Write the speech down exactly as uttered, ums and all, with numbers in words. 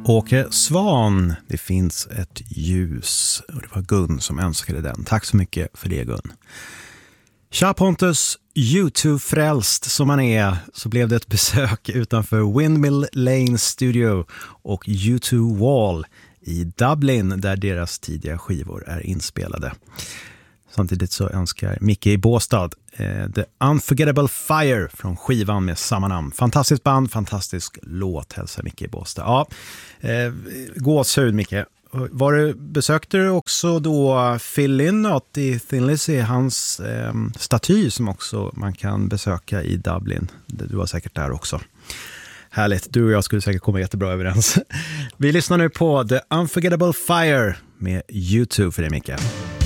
Åke Svan, det finns ett ljus. Och det var Gun som önskade den. Tack så mycket för det, Gun. Tja Pontus, YouTube-frälst som man är, så blev det ett besök utanför Windmill Lane Studio och U två Wall i Dublin där deras tidiga skivor är inspelade. Samtidigt så önskar Micke i Båstad eh, The Unforgettable Fire från skivan med samma namn. Fantastiskt band, fantastisk låt, hälsar Micke i Båstad. Ja, eh, gåshud Micke. Var du, besökte du också då Phil Lynott i Thin Lizzy, hans eh, staty som också man kan besöka i Dublin. Du var säkert där också. Härligt, du och jag skulle säkert komma jättebra överens. Vi lyssnar nu på The Unforgettable Fire med U två för dig, Micke.